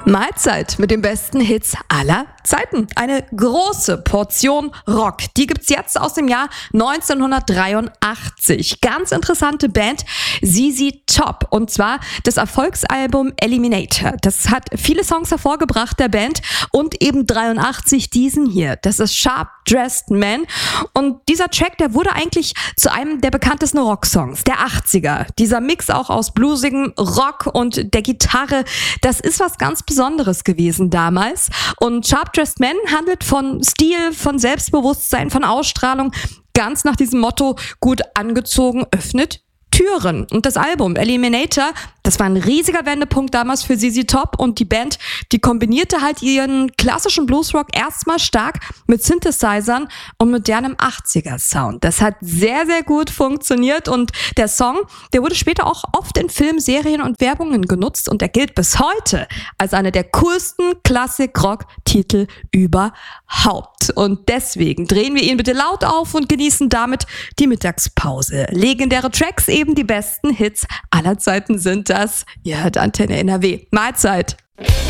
Mahlzeit mit den besten Hits aller Zeiten. Eine große Portion Rock. Die gibt's jetzt aus dem Jahr 1983. Ganz interessante Band, ZZ Top. Und zwar das Erfolgsalbum Eliminator. Das hat viele Songs hervorgebracht der Band und eben 83 diesen hier. Das ist Sharp Dressed Man. Und dieser Track, der wurde eigentlich zu einem der bekanntesten Rocksongs der 80er. Dieser Mix auch aus bluesigem Rock und der Gitarre, das ist was ganz Besonderes gewesen damals. Und Sharp Dressed Man handelt von Stil, von Selbstbewusstsein, von Ausstrahlung, ganz nach diesem Motto, gut angezogen öffnet Türen. Und das Album Eliminator, das war ein riesiger Wendepunkt damals für ZZ Top, und die Band, die kombinierte halt ihren klassischen Bluesrock erstmal stark mit Synthesizern und modernem 80er-Sound. Das hat sehr, sehr gut funktioniert, und der Song, der wurde später auch oft in Filmen, Serien und Werbungen genutzt, und er gilt bis heute als einer der coolsten Classic-Rock-Titel überhaupt. Und deswegen drehen wir ihn bitte laut auf und genießen damit die Mittagspause. Legendäre Tracks, eben die besten Hits aller Zeiten sind das. Ihr hört Antenne NRW. Mahlzeit!